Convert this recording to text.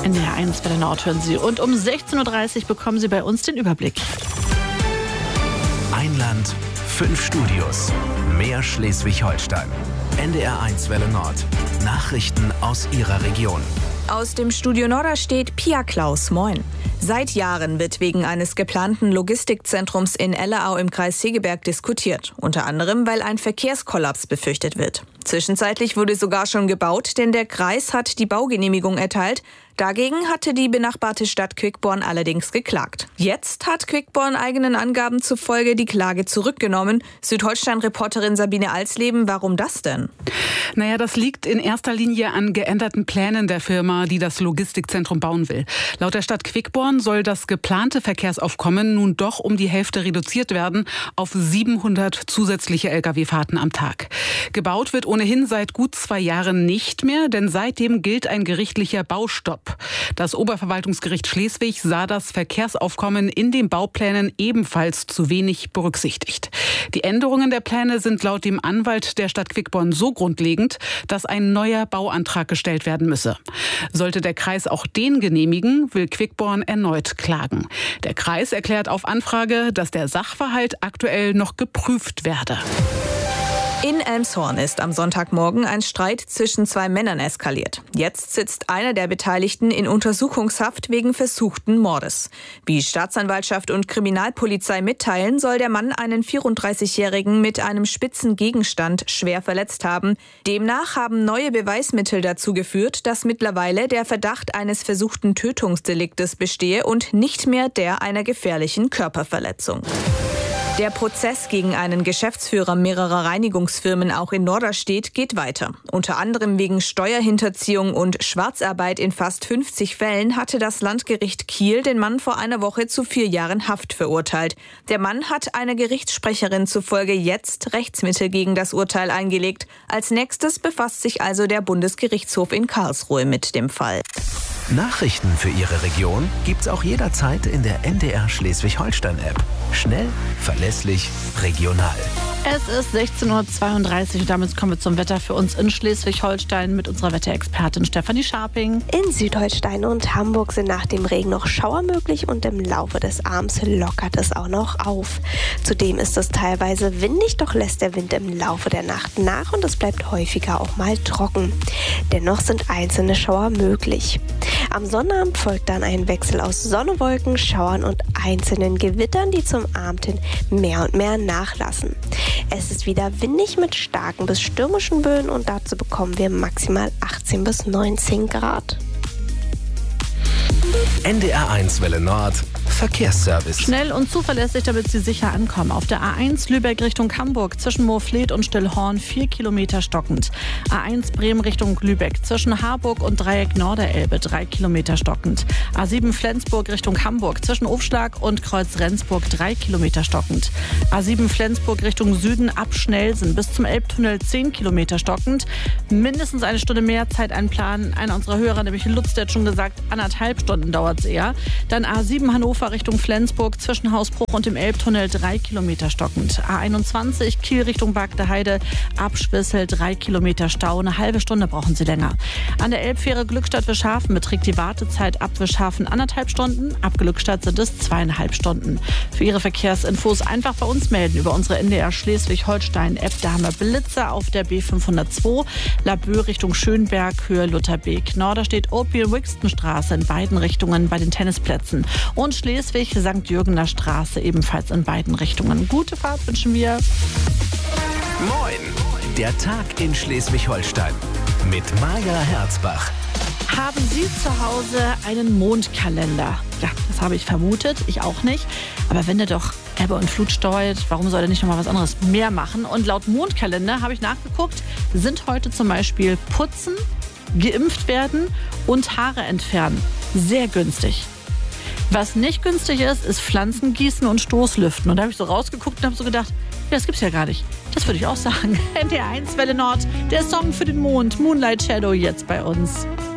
NDR 1 Welle Nord hören Sie. Und um 16.30 Uhr bekommen Sie bei uns den Überblick. Ein Land, 5 Studios. Mehr Schleswig-Holstein. NDR 1 Welle Nord. Nachrichten aus Ihrer Region. Aus dem Studio Norderstedt Pia Klaus. Moin. Seit Jahren wird wegen eines geplanten Logistikzentrums in Elleau im Kreis Segeberg diskutiert. Unter anderem, weil ein Verkehrskollaps befürchtet wird. Zwischenzeitlich wurde sogar schon gebaut, denn der Kreis hat die Baugenehmigung erteilt. Dagegen hatte die benachbarte Stadt Quickborn allerdings geklagt. Jetzt hat Quickborn eigenen Angaben zufolge die Klage zurückgenommen. Südholstein-Reporterin Sabine Alsleben, warum das denn? Naja, das liegt in erster Linie an geänderten Plänen der Firma, die das Logistikzentrum bauen will. Laut der Stadt Quickborn soll das geplante Verkehrsaufkommen nun doch um die Hälfte reduziert werden auf 700 zusätzliche Lkw-Fahrten am Tag. Gebaut wird ohnehin seit gut 2 Jahren nicht mehr, denn seitdem gilt ein gerichtlicher Baustopp. Das Oberverwaltungsgericht Schleswig sah das Verkehrsaufkommen in den Bauplänen ebenfalls zu wenig berücksichtigt. Die Änderungen der Pläne sind laut dem Anwalt der Stadt Quickborn so grundlegend, dass ein neuer Bauantrag gestellt werden müsse. Sollte der Kreis auch den genehmigen, will Quickborn erneut klagen. Der Kreis erklärt auf Anfrage, dass der Sachverhalt aktuell noch geprüft werde. In Elmshorn ist am Sonntagmorgen ein Streit zwischen 2 Männern eskaliert. Jetzt sitzt einer der Beteiligten in Untersuchungshaft wegen versuchten Mordes. Wie Staatsanwaltschaft und Kriminalpolizei mitteilen, soll der Mann einen 34-Jährigen mit einem spitzen Gegenstand schwer verletzt haben. Demnach haben neue Beweismittel dazu geführt, dass mittlerweile der Verdacht eines versuchten Tötungsdeliktes bestehe und nicht mehr der einer gefährlichen Körperverletzung. Der Prozess gegen einen Geschäftsführer mehrerer Reinigungsfirmen auch in Norderstedt geht weiter. Unter anderem wegen Steuerhinterziehung und Schwarzarbeit in fast 50 Fällen hatte das Landgericht Kiel den Mann vor einer Woche zu 4 Jahren Haft verurteilt. Der Mann hat einer Gerichtssprecherin zufolge jetzt Rechtsmittel gegen das Urteil eingelegt. Als nächstes befasst sich also der Bundesgerichtshof in Karlsruhe mit dem Fall. Nachrichten für Ihre Region gibt's auch jederzeit in der NDR Schleswig-Holstein-App. Schnell, verlässlich, regional. Es ist 16.32 Uhr und damit kommen wir zum Wetter für uns in Schleswig-Holstein mit unserer Wetterexpertin Stefanie Scharping. In Südholstein und Hamburg sind nach dem Regen noch Schauer möglich und im Laufe des Abends lockert es auch noch auf. Zudem ist es teilweise windig, doch lässt der Wind im Laufe der Nacht nach und es bleibt häufiger auch mal trocken. Dennoch sind einzelne Schauer möglich. Am Sonnabend folgt dann ein Wechsel aus Sonne, Wolken, Schauern und einzelnen Gewittern, die zum Abend hin mehr und mehr nachlassen. Es ist wieder windig mit starken bis stürmischen Böen und dazu bekommen wir maximal 18 bis 19 Grad. NDR 1 Welle Nord. Verkehrsservice. Schnell und zuverlässig, damit Sie sicher ankommen. Auf der A1 Lübeck Richtung Hamburg zwischen Moorfleet und Stillhorn 4 Kilometer stockend. A1 Bremen Richtung Lübeck zwischen Harburg und Dreieck Norderelbe 3 Kilometer stockend. A7 Flensburg Richtung Hamburg zwischen Ofschlag und Kreuz Rendsburg 3 Kilometer stockend. A7 Flensburg Richtung Süden ab Schnelsen bis zum Elbtunnel 10 Kilometer stockend. Mindestens eine Stunde mehr Zeit einplanen. Einer unserer Hörer, nämlich Lutz, der hat schon gesagt, 1,5 Stunden dauert es eher. Dann A7 Hannover Richtung Flensburg zwischen Hausbruch und dem Elbtunnel 3 Kilometer stockend. A21 Kiel Richtung Bagdeheide ab Schwissel 3 Kilometer Stau. Eine halbe Stunde brauchen Sie länger. An der Elbfähre Glückstadt-Wischhafen beträgt die Wartezeit ab Wischhafen 1,5 Stunden. Ab Glückstadt sind es 2,5 Stunden. Für Ihre Verkehrsinfos einfach bei uns melden über unsere NDR Schleswig-Holstein-App. Da haben wir Blitzer auf der B502, Laboe Richtung Schönberg, Höhe Lutherbeek. Norderstedt Opel-Wixton-Straße in beiden Richtungen bei den Tennisplätzen. Und Schleswig-St. Jürgener Straße ebenfalls in beiden Richtungen. Gute Fahrt wünschen wir. Moin! Der Tag in Schleswig-Holstein mit Maja Herzbach. Haben Sie zu Hause einen Mondkalender? Ja, das habe ich vermutet, ich auch nicht. Aber wenn der doch Ebbe und Flut steuert, warum soll er nicht noch mal was anderes mehr machen? Und laut Mondkalender, habe ich nachgeguckt, sind heute zum Beispiel Putzen, geimpft werden und Haare entfernen. Sehr günstig. Was nicht günstig ist, ist Pflanzen gießen und Stoßlüften. Und da habe ich so rausgeguckt und habe so gedacht, ja, das gibt's ja gar nicht. Das würde ich auch sagen. NDR 1 Welle Nord, der Song für den Mond, Moonlight Shadow jetzt bei uns.